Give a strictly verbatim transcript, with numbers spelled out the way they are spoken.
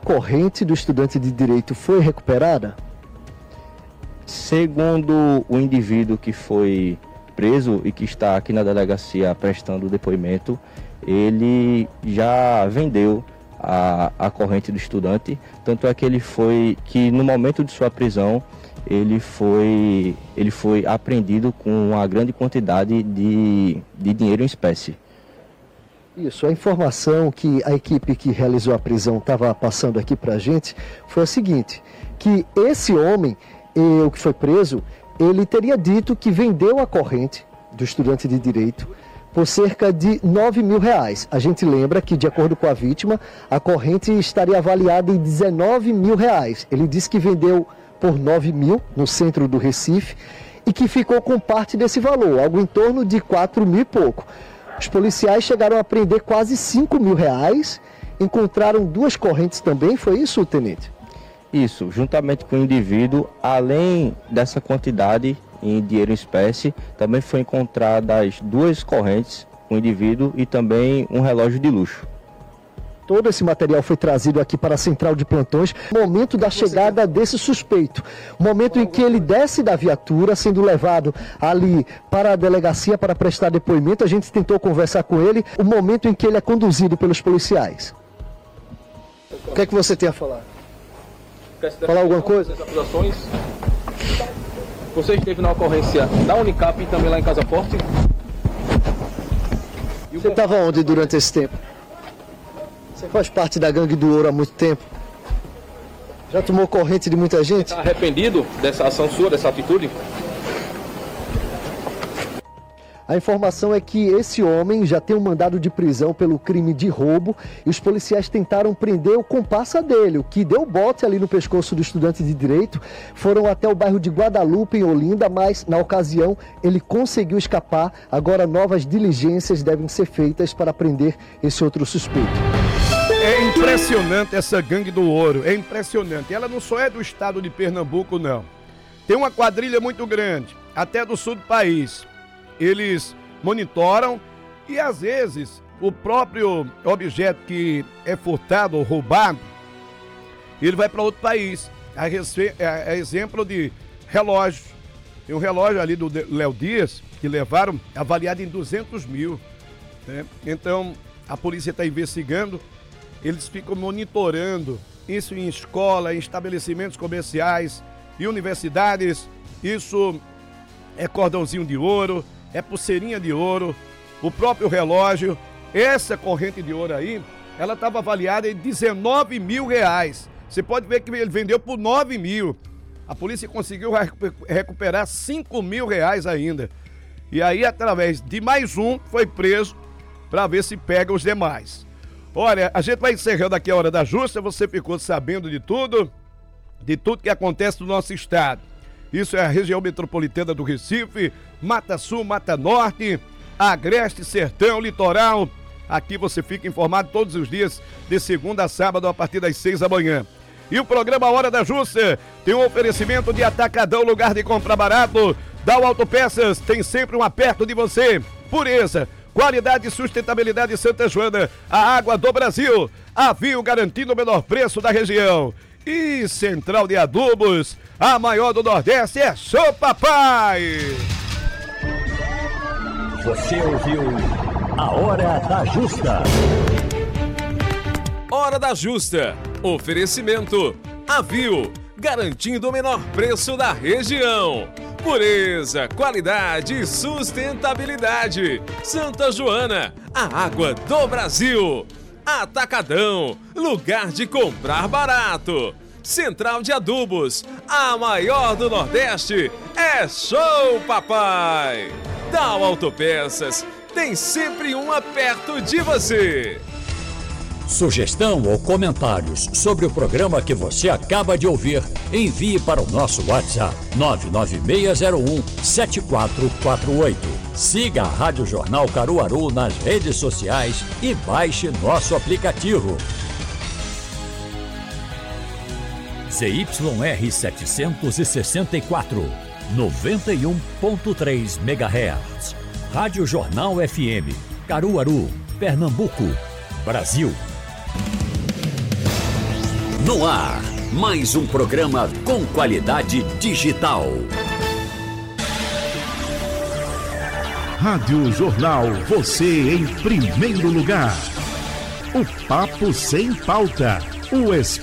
corrente do estudante de direito foi recuperada? Segundo o indivíduo que foi preso e que está aqui na delegacia prestando depoimento, ele já vendeu a, a corrente do estudante, tanto é que ele foi, que no momento de sua prisão, ele foi, ele foi apreendido com uma grande quantidade de, de dinheiro em espécie. Isso, a informação que a equipe que realizou a prisão estava passando aqui para a gente foi a seguinte, que esse homem, o que foi preso, ele teria dito que vendeu a corrente do estudante de direito por cerca de nove mil reais. A gente lembra que, de acordo com a vítima, a corrente estaria avaliada em dezenove mil reais. Ele disse que vendeu por nove mil no centro do Recife e que ficou com parte desse valor, algo em torno de quatro mil e pouco. Os policiais chegaram a apreender quase cinco mil reais, encontraram duas correntes também, foi isso, tenente? Isso, juntamente com o indivíduo, além dessa quantidade em dinheiro em espécie, também foi encontradas duas correntes com o indivíduo e também um relógio de luxo. Todo esse material foi trazido aqui para a central de plantões, no momento da chegada desse suspeito. O momento em que ele desce da viatura, sendo levado ali para a delegacia para prestar depoimento, a gente tentou conversar com ele, o momento em que ele é conduzido pelos policiais. O que é que você tem a falar? Falar alguma coisa? Você esteve na ocorrência da Unicap e também lá em Casa Forte? Você estava onde durante esse tempo? Você faz parte da Gangue do Ouro há muito tempo? Já tomou corrente de muita gente? Está arrependido dessa ação sua, dessa atitude? A informação é que esse homem já tem um mandado de prisão pelo crime de roubo e os policiais tentaram prender o comparsa dele, o que deu bote ali no pescoço do estudante de direito. Foram até o bairro de Guadalupe, em Olinda, mas na ocasião ele conseguiu escapar. Agora novas diligências devem ser feitas para prender esse outro suspeito. É impressionante essa Gangue do Ouro, é impressionante. Ela não só é do estado de Pernambuco, não. Tem uma quadrilha muito grande, até do sul do país. Eles monitoram e, às vezes, o próprio objeto que é furtado ou roubado, ele vai para outro país. É exemplo de relógio. Tem um relógio ali do Léo Dias que levaram avaliado em duzentos mil. Né? Então, a polícia está investigando. Eles ficam monitorando isso em escola, em estabelecimentos comerciais e universidades. Isso é cordãozinho de ouro, é pulseirinha de ouro, o próprio relógio. Essa corrente de ouro aí, ela estava avaliada em dezenove mil reais. Você pode ver que ele vendeu por nove mil. A polícia conseguiu recuperar cinco mil reais ainda. E aí, através de mais um, foi preso para ver se pega os demais. Olha, a gente vai encerrando aqui a Hora da Justa. Você ficou sabendo de tudo, de tudo que acontece no nosso estado. Isso é a região metropolitana do Recife, Mata Sul, Mata Norte, Agreste, Sertão, Litoral. Aqui você fica informado todos os dias, de segunda a sábado, a partir das seis da manhã. E o programa Hora da Justa tem um oferecimento de Atacadão, lugar de comprar barato. Dal Autopeças, tem sempre um perto de você. Pureza, qualidade e sustentabilidade Santa Joana, a água do Brasil. Avio garantindo o menor preço da região. E Central de Adubos, a maior do Nordeste, é Show Papai! Você ouviu a Hora da Justa. Hora da Justa. Oferecimento Avio, garantindo o menor preço da região. Pureza, qualidade e sustentabilidade. Santa Joana, a água do Brasil. Atacadão, lugar de comprar barato. Central de Adubos, a maior do Nordeste, é Show Papai. Dal Autopeças, tem sempre uma perto de você. Sugestão ou comentários sobre o programa que você acaba de ouvir, envie para o nosso WhatsApp nove nove seis zero um sete quatro quatro oito. Siga a Rádio Jornal Caruaru nas redes sociais e baixe nosso aplicativo. Z Y R setecentos e sessenta e quatro, noventa e um ponto três megahertz. Rádio Jornal F M, Caruaru, Pernambuco, Brasil. No ar, mais um programa com qualidade digital. Rádio Jornal, você em primeiro lugar. O papo sem pauta. O